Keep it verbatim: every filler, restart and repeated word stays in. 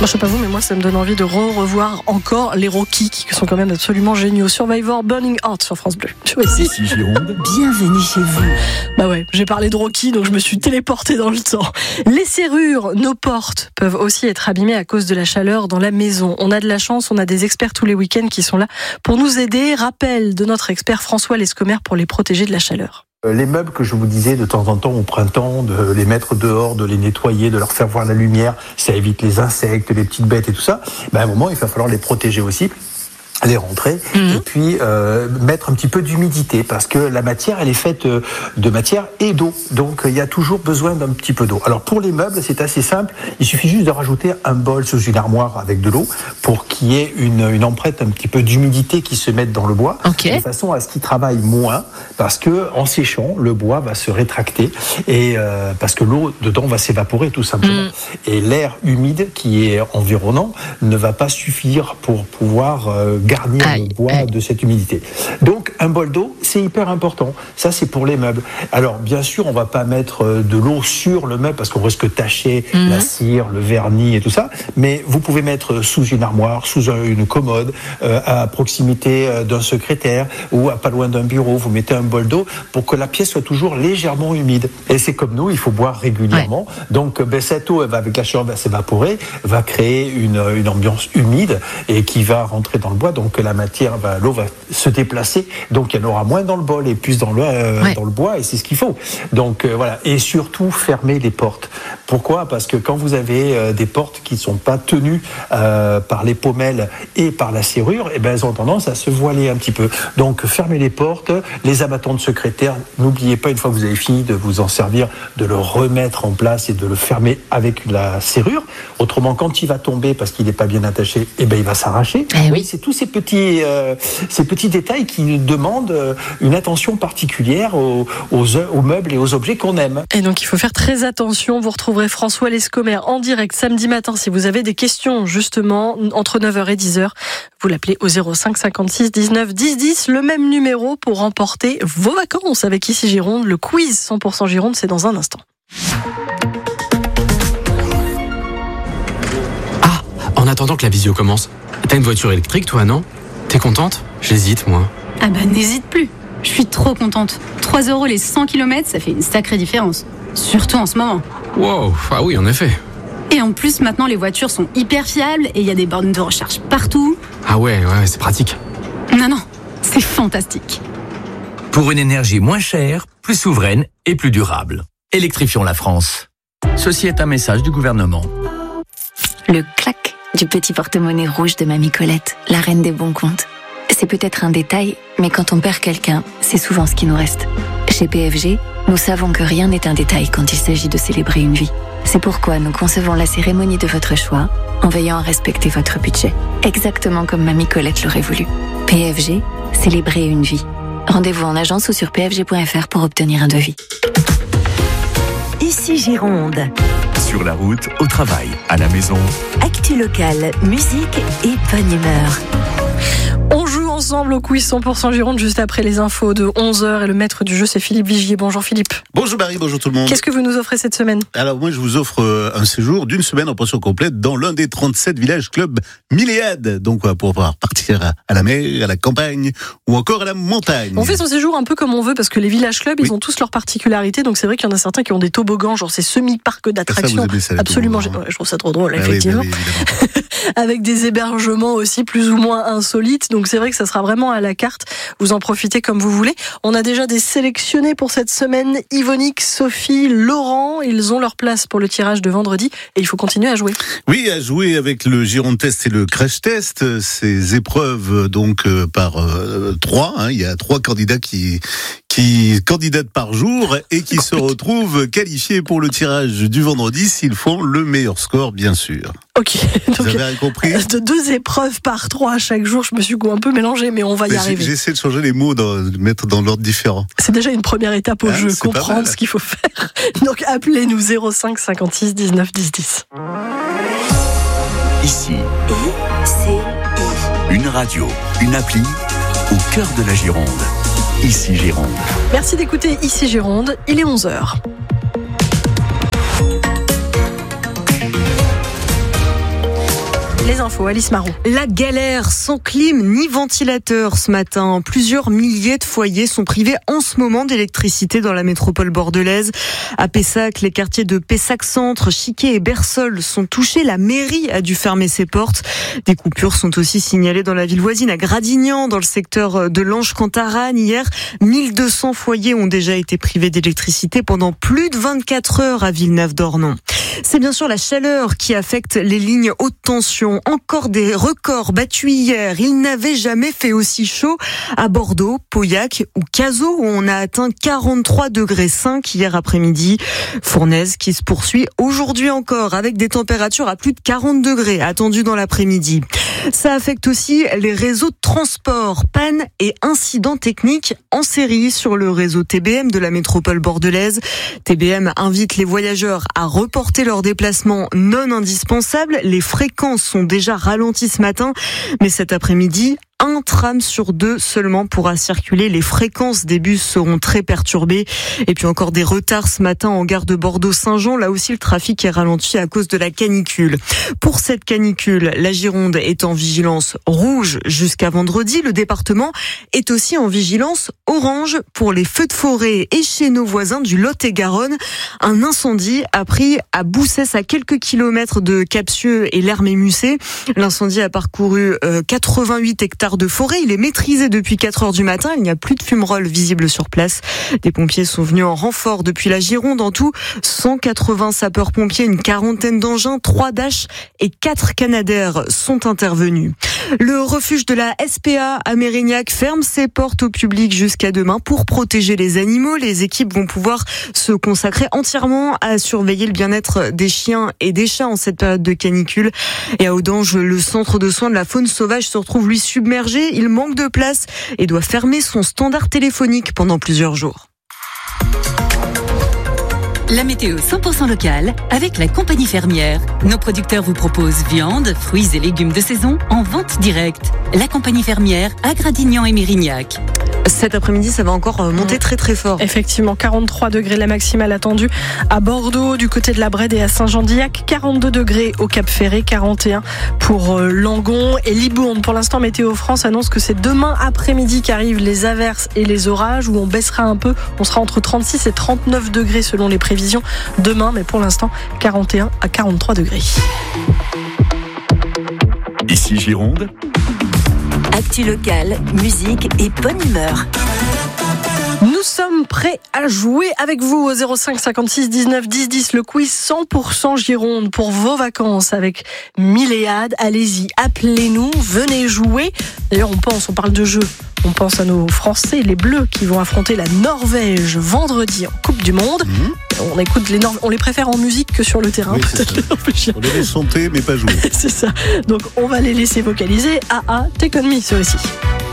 Moi, je sais pas vous, mais moi, ça me donne envie de re-revoir encore les Rocky, qui sont quand même absolument géniaux. Survivor Burning Heart sur France Bleu. Ici Gironde. Bienvenue chez vous. Bah ouais, j'ai parlé de Rocky, donc je me suis téléportée dans le temps. Les serrures, nos portes, peuvent aussi être abîmées à cause de la chaleur dans la maison. On a de la chance, on a des experts tous les week-ends qui sont là pour nous aider. Rappel de notre expert François Lescomer pour les protéger de la chaleur. Les meubles que je vous disais de temps en temps au printemps, de les mettre dehors, de les nettoyer, de leur faire voir la lumière, ça évite les insectes, les petites bêtes et tout ça. Ben à un moment, il va falloir les protéger aussi, les rentrer, mmh. et puis euh, mettre un petit peu d'humidité, parce que la matière, elle est faite de matière et d'eau, donc il y a toujours besoin d'un petit peu d'eau. Alors pour les meubles, c'est assez simple, il suffit juste de rajouter un bol sous une armoire avec de l'eau, pour qu'il y ait une, une empreinte un petit peu d'humidité qui se mette dans le bois, okay. de façon à ce qu'il travaille moins, parce que en séchant, le bois va se rétracter, et euh, parce que l'eau dedans va s'évaporer tout simplement. Mmh. Et l'air humide qui est environnant ne va pas suffire pour pouvoir euh, garnir aïe, le bois aïe. de cette humidité. Donc un bol d'eau, c'est hyper important. Ça, c'est pour les meubles. Alors bien sûr, on va pas mettre de l'eau sur le meuble parce qu'on risque de tacher mmh. la cire, le vernis et tout ça. Mais vous pouvez mettre sous une armoire, sous une commode, euh, à proximité d'un secrétaire ou à pas loin d'un bureau. Vous mettez un bol d'eau pour que la pièce soit toujours légèrement humide. Et c'est comme nous, il faut boire régulièrement. Ouais. Donc ben, cette eau, elle va, avec la chaleur, va s'évaporer, va créer une, une ambiance humide et qui va rentrer dans le bois. Donc la matière, va, l'eau va se déplacer, donc il y en aura moins dans le bol et plus dans le, euh, ouais. dans le bois, et c'est ce qu'il faut. Donc euh, voilà, et surtout fermer les portes. Pourquoi ? Parce que quand vous avez euh, des portes qui ne sont pas tenues euh, par les pommelles et par la serrure, eh ben, elles ont tendance à se voiler un petit peu. Donc fermez les portes, les abattants de secrétaire, n'oubliez pas, une fois que vous avez fini de vous en servir, de le remettre en place et de le fermer avec la serrure. Autrement, quand il va tomber parce qu'il n'est pas bien attaché, eh ben, il va s'arracher. Eh oui. C'est tous ces petits, euh, ces petits détails qui demandent une attention particulière aux, aux, aux meubles et aux objets qu'on aime. Et donc il faut faire très attention. Vous retrouverez François Lescomer en direct samedi matin si vous avez des questions justement entre neuf heures et dix heures. Vous l'appelez au zéro cinq cinquante-six dix-neuf dix dix, le même numéro pour remporter vos vacances avec Ici Gironde. Le quiz cent pour cent Gironde, c'est dans un instant. Ah, en attendant que la visio commence, t'as une voiture électrique toi, non ? T'es contente ? J'hésite, moi. Ah bah n'hésite plus. Je suis trop contente. trois euros les cent kilomètres, ça fait une sacrée différence. Surtout en ce moment. Wow, ah oui, en effet. Et en plus, maintenant, les voitures sont hyper fiables et il y a des bornes de recharge partout. Ah ouais, ouais, c'est pratique. Non, non, c'est fantastique. Pour une énergie moins chère, plus souveraine et plus durable. Électrifions la France. Ceci est un message du gouvernement. Le clac du petit porte-monnaie rouge de Mamie Colette, la reine des bons comptes. C'est peut-être un détail, mais quand on perd quelqu'un, c'est souvent ce qui nous reste. Chez P F G, nous savons que rien n'est un détail quand il s'agit de célébrer une vie. C'est pourquoi nous concevons la cérémonie de votre choix en veillant à respecter votre budget. Exactement comme Mamie Colette l'aurait voulu. P F G, célébrer une vie. Rendez-vous en agence ou sur p f g point f r pour obtenir un devis. Ici Gironde. Sur la route, au travail, à la maison. Actu locale, musique et bonne humeur. On joue ensemble au quiz cent pour cent Gironde juste après les infos de onze heures et le maître du jeu c'est Philippe Vigier. Bonjour Philippe. Bonjour Marie, bonjour tout le monde. Qu'est-ce que vous nous offrez cette semaine ? Alors moi je vous offre un séjour d'une semaine en pension complète dans l'un des trente-sept villages clubs Milléade. Donc pour pouvoir partir à la mer, à la campagne ou encore à la montagne. On fait son séjour un peu comme on veut parce que les villages clubs oui. ils ont tous leurs particularités. Donc c'est vrai qu'il y en a certains qui ont des toboggans, genre ces semi-parcs d'attractions. Ça, ça, absolument, ouais, je trouve ça trop drôle, ah effectivement. Oui, oui, avec des hébergements aussi plus ou moins insolites. Donc c'est vrai que ça sera vraiment à la carte. Vous en profitez comme vous voulez. On a déjà des sélectionnés pour cette semaine. Yvonique, Sophie, Laurent, ils ont leur place pour le tirage de vendredi et il faut continuer à jouer. Oui, à jouer avec le Gironde Test et le Crash Test. Ces épreuves donc euh, par euh, trois. Hein, il y a trois candidats qui qui candidatent par jour et qui se retrouvent qualifiés pour le tirage du vendredi s'ils font le meilleur score, bien sûr. Ok. Vous donc, avez compris ? De deux épreuves par trois chaque jour, je me suis un peu mélangé, mais on va y mais arriver. J'essaie de changer les mots, de mettre dans l'ordre différent. C'est déjà une première étape au ah, jeu, comprendre ce qu'il faut faire. Donc appelez-nous zéro cinq cinquante-six dix-neuf dix dix. Ici. I C I. Une radio, une appli au cœur de la Gironde. Ici Gironde. Merci d'écouter Ici Gironde, il est onze heures. les infos, Alice Marot. La galère, sans clim ni ventilateur ce matin. Plusieurs milliers de foyers sont privés en ce moment d'électricité dans la métropole bordelaise. À Pessac, les quartiers de Pessac-Centre, Chiquet et Bersol sont touchés. La mairie a dû fermer ses portes. Des coupures sont aussi signalées dans la ville voisine, à Gradignan, dans le secteur de Lange-Cantarane. Hier, mille deux cents foyers ont déjà été privés d'électricité pendant plus de vingt-quatre heures à Villeneuve-d'Ornon. C'est bien sûr la chaleur qui affecte les lignes haute tension. Encore des records battus hier. Il n'avait jamais fait aussi chaud à Bordeaux, Pauillac ou Cazaux, où on a atteint quarante-trois degrés cinq hier après-midi. Fournaise qui se poursuit aujourd'hui encore avec des températures à plus de quarante degrés attendues dans l'après-midi. Ça affecte aussi les réseaux de transport. Panne et incidents techniques en série sur le réseau T B M de la métropole bordelaise. T B M invite les voyageurs à reporter leurs déplacements non indispensables. Les fréquences sont déjà ralenties ce matin, mais cet après-midi, un tram sur deux seulement pourra circuler. Les fréquences des bus seront très perturbées. Et puis encore des retards ce matin en gare de Bordeaux-Saint-Jean. Là aussi, le trafic est ralenti à cause de la canicule. Pour cette canicule, la Gironde est en vigilance rouge jusqu'à vendredi. Le département est aussi en vigilance orange pour les feux de forêt. Et chez nos voisins du Lot-et-Garonne, un incendie a pris à Boussès, à quelques kilomètres de Capsieux et l'Hermé-Musset. L'incendie a parcouru euh, quatre-vingt-huit hectares de forêt. Il est maîtrisé depuis quatre heures du matin. Il n'y a plus de fumerolles visibles sur place. Des pompiers sont venus en renfort depuis la Gironde. En tout, cent quatre-vingts sapeurs-pompiers, une quarantaine d'engins, trois Dash et quatre Canadair sont intervenus. Le refuge de la S P A à Mérignac ferme ses portes au public jusqu'à demain pour protéger les animaux. Les équipes vont pouvoir se consacrer entièrement à surveiller le bien-être des chiens et des chats en cette période de canicule. Et à Audange, le centre de soins de la faune sauvage se retrouve lui submergé. Il manque de place et doit fermer son standard téléphonique pendant plusieurs jours. La météo cent pour cent locale avec la compagnie fermière. Nos producteurs vous proposent viande, fruits et légumes de saison en vente directe. La compagnie fermière à Gradignan et Mérignac. Cet après-midi, ça va encore monter très très fort. Effectivement, quarante-trois degrés la maximale attendue à Bordeaux, du côté de la Brède et à Saint-Jean-d'Illac, quarante-deux degrés au Cap-Ferré, quarante et un pour Langon et Libourne. Pour l'instant, Météo France annonce que c'est demain après-midi qu'arrivent les averses et les orages, où on baissera un peu. On sera entre trente-six et trente-neuf degrés selon les prévisions demain, mais pour l'instant, quarante et un à quarante-trois degrés. Ici Gironde. Actu locale, musique et bonne humeur. Nous sommes prêts à jouer avec vous au zéro cinq cinquante-six dix-neuf dix dix, le quiz cent pour cent Gironde pour vos vacances avec Milléade. Allez-y, appelez-nous, venez jouer. D'ailleurs, on pense, on parle de jeu. On pense à nos Français, les Bleus, qui vont affronter la Norvège vendredi en Coupe du Monde. Mmh. On écoute les Nor- on les préfère en musique que sur le terrain. Oui, on les laisse chanter, mais pas jouer. C'est ça. Donc, on va les laisser vocaliser. Ah ah, take on me, ceux-ci.